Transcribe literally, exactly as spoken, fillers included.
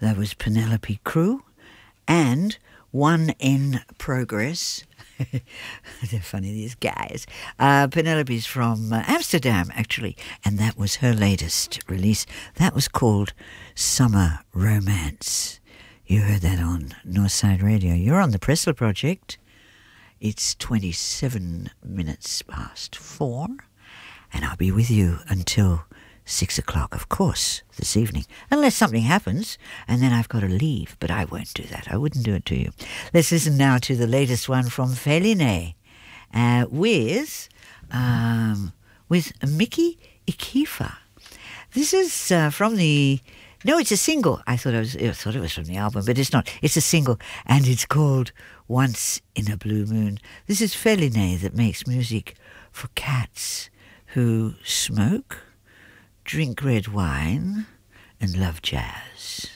That was Penelope Crew and One in Progress. They're funny, these guys. Uh, Penelope's from uh, Amsterdam, actually, and that was her latest release. That was called Summer Romance. You heard that on Northside Radio. You're on the Pressler Project. It's twenty-seven minutes past four, and I'll be with you until six o'clock, of course, this evening, unless something happens, and then I've got to leave, but I won't do that. I wouldn't do it to you. Let's listen now to the latest one from Féliné, uh, with, um, with Mickey Ikifa. This is uh, from the... No, it's a single. I thought, I, was, I thought it was from the album, but it's not. It's a single, and it's called Once in a Blue Moon. This is Féliné that makes music for cats who smoke, drink red wine, and love jazz.